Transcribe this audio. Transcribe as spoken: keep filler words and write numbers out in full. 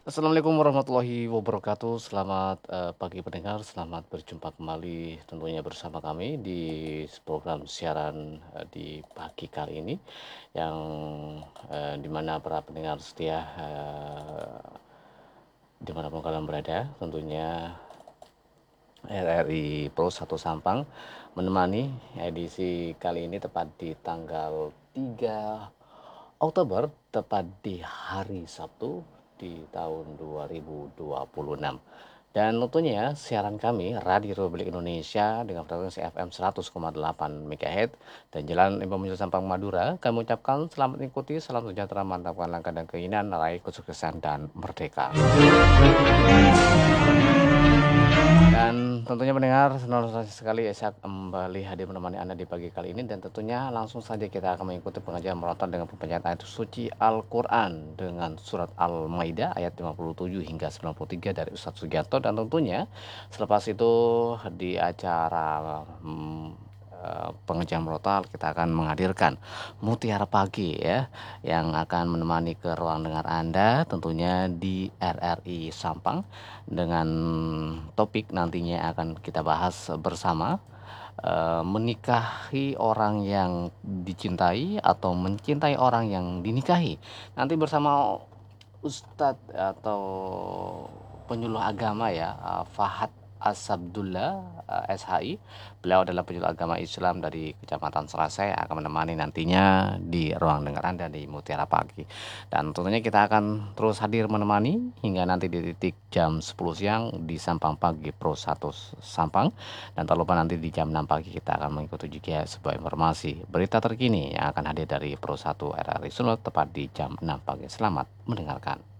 Assalamualaikum warahmatullahi wabarakatuh. Selamat eh, pagi pendengar, selamat berjumpa kembali tentunya bersama kami di program siaran eh, di pagi kali ini yang eh, dimana para pendengar setia eh, dimanapun kalian berada, tentunya R R I Pro satu Sampang menemani edisi kali ini tepat di tanggal tiga Oktober, tepat di hari Sabtu di tahun dua ribu dua puluh enam. Dan tentunya siaran kami Radio Republik Indonesia dengan frekuensi F M seratus koma delapan MHz dan Jalan Imam Bonjol Sampang Madura, kami ucapkan selamat mengikuti, salam sejahtera, mantapkan langkah dan keinginan, raih kesuksesan dan merdeka. Dan tentunya mendengar senang sekali saya kembali hadir menemani Anda di pagi kali ini, dan tentunya langsung saja kita akan mengikuti pengajian meronton dengan pembacaan ayat suci Al-Quran dengan surat Al-Maidah ayat lima puluh tujuh hingga sembilan puluh tiga dari Ustadz Sugianto. Dan tentunya selepas itu di acara hmm, pengajian merotal kita akan menghadirkan Mutiara Pagi ya, yang akan menemani ke ruang dengar Anda tentunya di R R I Sampang dengan topik nantinya akan kita bahas bersama, eh, menikahi orang yang dicintai atau mencintai orang yang dinikahi. Nanti bersama Ustadz atau penyuluh agama ya, eh, Fahad Asabdullah eh, S H I. Beliau adalah penyuluh agama Islam dari Kecamatan Serasai, akan menemani nantinya di ruang dengar Anda di Mutiara Pagi. Dan tentunya kita akan terus hadir menemani hingga nanti di titik jam sepuluh siang di Sampang Pagi Pro satu Sampang. Dan tak lupa nanti di jam enam pagi kita akan mengikuti juga sebuah informasi berita terkini yang akan hadir dari Pro satu R R I Sunut tepat di jam enam pagi. Selamat mendengarkan.